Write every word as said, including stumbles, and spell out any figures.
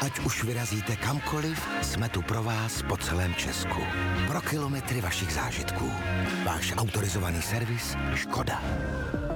Ať už vyrazíte kamkoliv, jsme tu pro vás po celém Česku. Pro kilometry vašich zážitků. Váš autorizovaný servis Škoda.